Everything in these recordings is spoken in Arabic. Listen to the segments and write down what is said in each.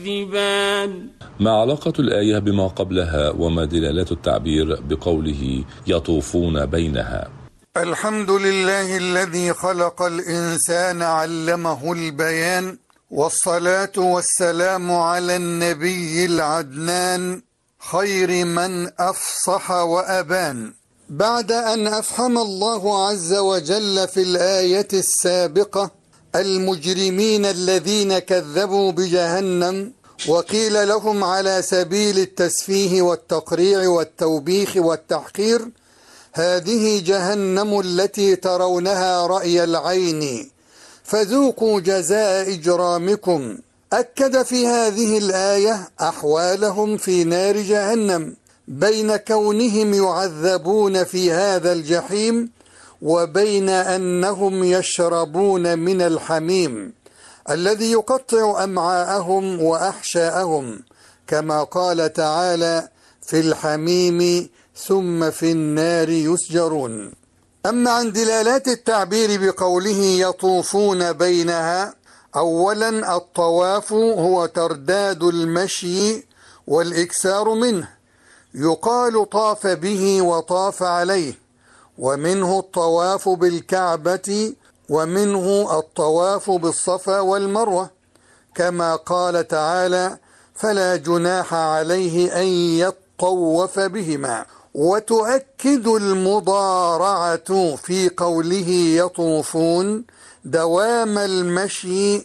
ما علاقة الآية بما قبلها وما دلالات التعبير بقوله يطوفون بينها؟ الحمد لله الذي خلق الإنسان علمه البيان، والصلاة والسلام على النبي العدنان خير من أفصح وأبان. بعد أن أفهم الله عز وجل في الآية السابقة المجرمين الذين كذبوا بجهنم وقيل لهم على سبيل التسفيه والتقريع والتوبيخ والتحقير: هذه جهنم التي ترونها رأي العين فذوقوا جزاء إجرامكم، أكد في هذه الآية أحوالهم في نار جهنم بين كونهم يعذبون في هذا الجحيم وبين أنهم يشربون من الحميم الذي يقطع أمعاءهم وأحشاءهم، كما قال تعالى: في الحميم ثم في النار يسجرون. أما عن دلالات التعبير بقوله يطوفون بينها، أولا الطواف هو ترداد المشي والإكثار منه، يقال طاف به وطاف عليه، ومنه الطواف بالكعبة، ومنه الطواف بالصفا والمروة، كما قال تعالى: فلا جناح عليه أن يطوف بهما. وتؤكد المضارعة في قوله يطوفون دوام المشي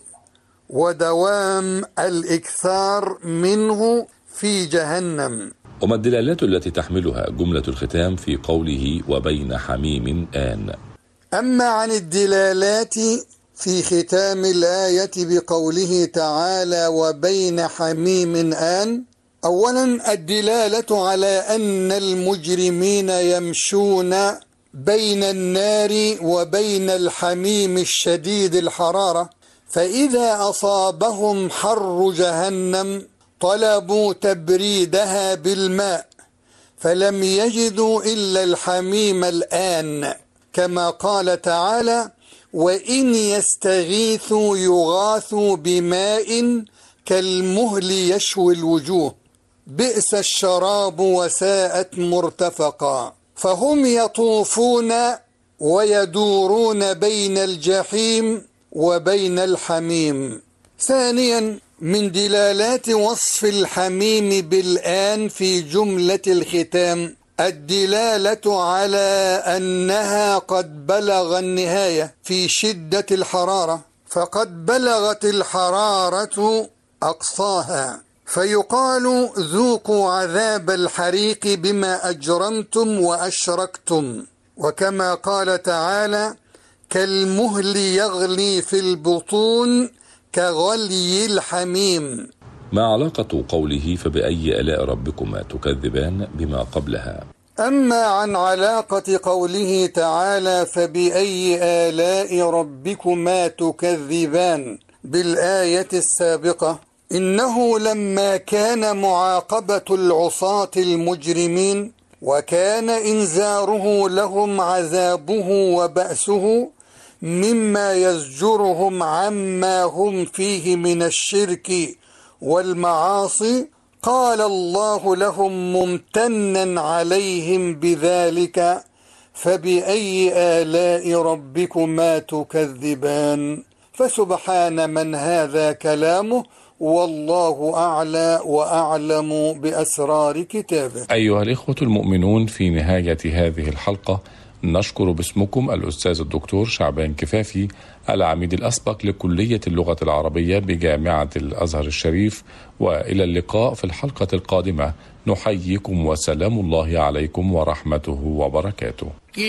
ودوام الإكثار منه في جهنم. وما الدلالات التي تحملها جملة الختام في قوله وبين حميم آن؟ أما عن الدلالات في ختام الآية بقوله تعالى وبين حميم آن، أولا الدلالة على أن المجرمين يمشون بين النار وبين الحميم الشديد الحرارة، فإذا أصابهم حر جهنم طلبوا تبريدها بالماء فلم يجدوا إلا الحميم الآن، كما قال تعالى: وإن يستغيثوا يغاثوا بماء كالمهل يشوي الوجوه بئس الشراب وساءت مرتفقا. فهم يطوفون ويدورون بين الجحيم وبين الحميم. ثانيا من دلالات وصف الحميم بالآن في جملة الختام الدلالة على أنها قد بلغ النهاية في شدة الحرارة، فقد بلغت الحرارة أقصاها، فيقال ذوقوا عذاب الحريق بما أجرمتم وأشركتم، وكما قال تعالى: كالمهل يغلي في البطون كغلي الحميم. ما علاقة قوله فبأي آلاء ربكما تكذبان بما قبلها؟ أما عن علاقة قوله تعالى فبأي آلاء ربكما تكذبان بالآية السابقة، إنه لما كان معاقبة العصاة المجرمين وكان إنذاره لهم عذابه وبأسه مما يزجرهم عما هم فيه من الشرك والمعاصي، قال الله لهم ممتنا عليهم بذلك: فبأي آلاء ربكما تكذبان. فسبحان من هذا كلامه، والله أعلى وأعلم بأسرار كتابه. أيها الإخوة المؤمنون، في نهاية هذه الحلقة نشكر باسمكم الأستاذ الدكتور شعبان كفافي، العميد الأسبق لكلية اللغة العربية بجامعة الأزهر الشريف، وإلى اللقاء في الحلقة القادمة. نحييكم وسلام الله عليكم ورحمته وبركاته.